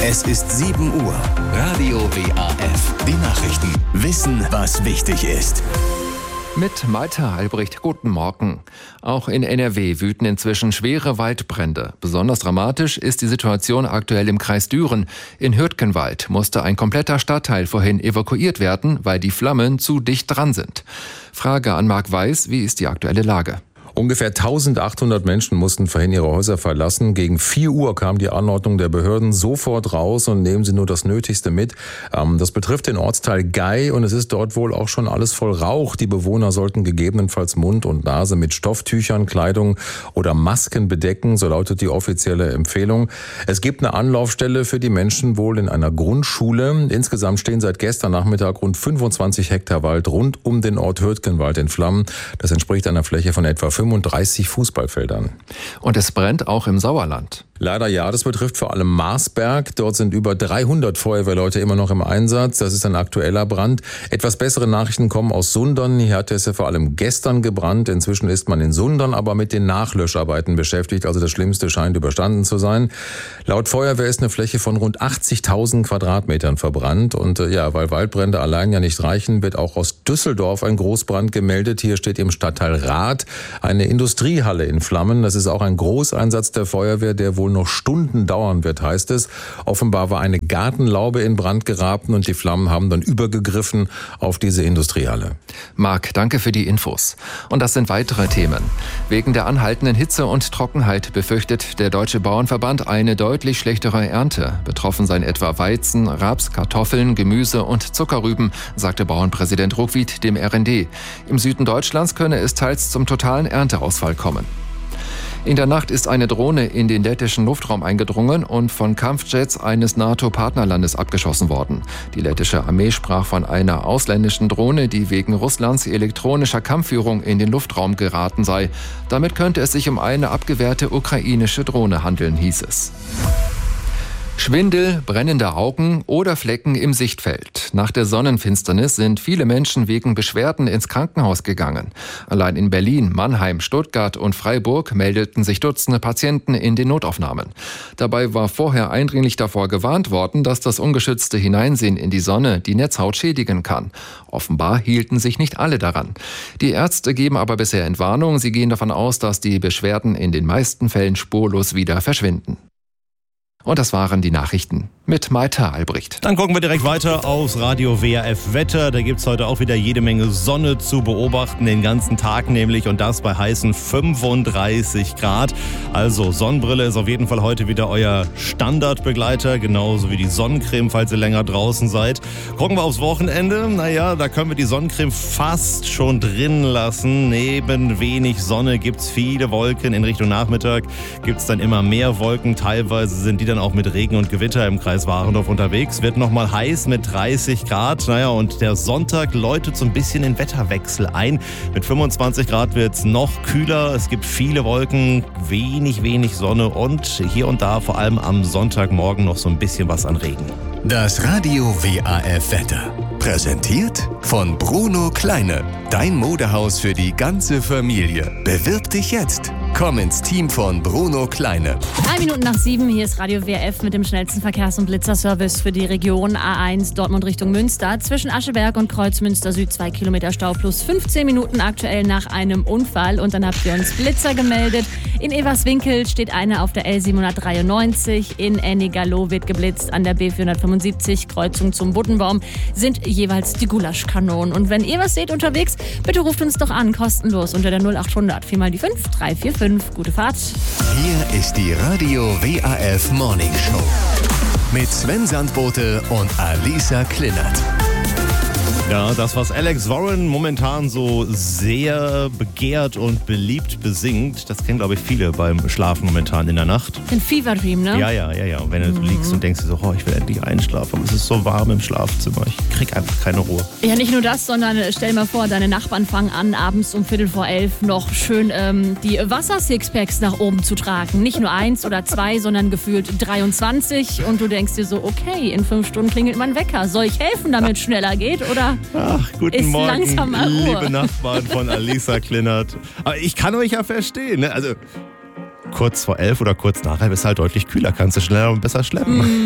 Es ist 7 Uhr. Radio WAF. Die Nachrichten. Wissen, was wichtig ist. Mit Malte Albrecht, guten Morgen. Auch in NRW wüten inzwischen schwere Waldbrände. Besonders dramatisch ist die Situation aktuell im Kreis Düren. In Hürtgenwald musste ein kompletter Stadtteil vorhin evakuiert werden, weil die Flammen zu dicht dran sind. Frage an Marc Weiß, wie ist die aktuelle Lage? Ungefähr 1800 Menschen mussten vorhin ihre Häuser verlassen. Gegen 4 Uhr kam die Anordnung der Behörden: sofort raus und nehmen Sie nur das Nötigste mit. Das betrifft den Ortsteil Gei und es ist dort wohl auch schon alles voll Rauch. Die Bewohner sollten gegebenenfalls Mund und Nase mit Stofftüchern, Kleidung oder Masken bedecken, so lautet die offizielle Empfehlung. Es gibt eine Anlaufstelle für die Menschen wohl in einer Grundschule. Insgesamt stehen seit gestern Nachmittag rund 25 Hektar Wald rund um den Ort Hürtgenwald in Flammen. Das entspricht einer Fläche von etwa 35 Fußballfeldern. Und es brennt auch im Sauerland. Leider ja, das betrifft vor allem Marsberg. Dort sind über 300 Feuerwehrleute immer noch im Einsatz. Das ist ein aktueller Brand. Etwas bessere Nachrichten kommen aus Sundern. Hier hat es ja vor allem gestern gebrannt. Inzwischen ist man in Sundern aber mit den Nachlöscharbeiten beschäftigt. Also das Schlimmste scheint überstanden zu sein. Laut Feuerwehr ist eine Fläche von rund 80.000 Quadratmetern verbrannt. Und weil Waldbrände allein ja nicht reichen, wird auch aus Düsseldorf ein Großbrand gemeldet. Hier steht im Stadtteil Rath eine Industriehalle in Flammen. Das ist auch ein Großeinsatz der Feuerwehr, der wohl noch Stunden dauern wird, heißt es. Offenbar war eine Gartenlaube in Brand geraten und die Flammen haben dann übergegriffen auf diese Industriehalle. Marc, danke für die Infos. Und das sind weitere Themen. Wegen der anhaltenden Hitze und Trockenheit befürchtet der Deutsche Bauernverband eine deutlich schlechtere Ernte. Betroffen seien etwa Weizen, Raps, Kartoffeln, Gemüse und Zuckerrüben, sagte Bauernpräsident Ruckwied dem RND. Im Süden Deutschlands könne es teils zum totalen Ernteausfall kommen. In der Nacht ist eine Drohne in den lettischen Luftraum eingedrungen und von Kampfjets eines NATO-Partnerlandes abgeschossen worden. Die lettische Armee sprach von einer ausländischen Drohne, die wegen Russlands elektronischer Kampfführung in den Luftraum geraten sei. Damit könnte es sich um eine abgewehrte ukrainische Drohne handeln, hieß es. Schwindel, brennende Augen oder Flecken im Sichtfeld. Nach der Sonnenfinsternis sind viele Menschen wegen Beschwerden ins Krankenhaus gegangen. Allein in Berlin, Mannheim, Stuttgart und Freiburg meldeten sich Dutzende Patienten in den Notaufnahmen. Dabei war vorher eindringlich davor gewarnt worden, dass das ungeschützte Hineinsehen in die Sonne die Netzhaut schädigen kann. Offenbar hielten sich nicht alle daran. Die Ärzte geben aber bisher Entwarnung. Sie gehen davon aus, dass die Beschwerden in den meisten Fällen spurlos wieder verschwinden. Und das waren die Nachrichten mit Malte Albrecht. Dann gucken wir direkt weiter aufs Radio WAF Wetter. Da gibt's heute auch wieder jede Menge Sonne zu beobachten, den ganzen Tag nämlich, und das bei heißen 35 Grad. Also Sonnenbrille ist auf jeden Fall heute wieder euer Standardbegleiter, genauso wie die Sonnencreme, falls ihr länger draußen seid. Gucken wir aufs Wochenende. Naja, da können wir die Sonnencreme fast schon drin lassen. Neben wenig Sonne gibt's viele Wolken. In Richtung Nachmittag gibt's dann immer mehr Wolken. Teilweise sind die dann auch mit Regen und Gewitter im Kreis Warendorf unterwegs. Wird nochmal heiß mit 30 Grad. Naja, und der Sonntag läutet so ein bisschen den Wetterwechsel ein. Mit 25 Grad wird es noch kühler. Es gibt viele Wolken, wenig Sonne und hier und da vor allem am Sonntagmorgen noch so ein bisschen was an Regen. Das Radio WAF Wetter. Präsentiert von Bruno Kleine. Dein Modehaus für die ganze Familie. Bewirb dich jetzt. Komm ins Team von Bruno Kleine. 3 Minuten nach 7, hier ist Radio WAF mit dem schnellsten Verkehrs- und Blitzerservice für die Region A1 Dortmund Richtung Münster. Zwischen Ascheberg und Kreuzmünster Süd 2 Kilometer Stau plus 15 Minuten aktuell nach einem Unfall. Und dann habt ihr uns Blitzer gemeldet. In Everswinkel steht einer auf der L793. In Ennigerloh wird geblitzt. An der B475 Kreuzung zum Buddenbaum sind jeweils die Gulaschkanonen. Und wenn ihr was seht unterwegs, bitte ruft uns doch an, kostenlos unter der 0800 4 mal die 5 345. Gute Fahrt. Hier ist die Radio WAF Morning Show mit Sven Sandbote und Alisa Klinnert. Ja, das, was Alex Warren momentan so sehr begehrt und beliebt besingt, das kennen, glaube ich, viele beim Schlafen momentan in der Nacht. Ein Fever Dream, ne? Ja. Und wenn du liegst und denkst dir so, ich will endlich einschlafen, aber es ist so warm im Schlafzimmer, ich krieg einfach keine Ruhe. Ja, nicht nur das, sondern stell mal vor, deine Nachbarn fangen an, abends um 11:15 noch schön die Wasser-Sixpacks nach oben zu tragen. Nicht nur 1 oder 2, sondern gefühlt 23. Und du denkst dir so, okay, in 5 Stunden klingelt mein Wecker. Soll ich helfen, damit es schneller geht? Oder Ach, guten Morgen, langsam mal Ruhe. Liebe Nachbarn von Alisa Klinnert. Aber ich kann euch ja verstehen, ne? Also kurz vor 11 oder kurz nachher ist halt deutlich kühler, kannst du schneller und besser schleppen.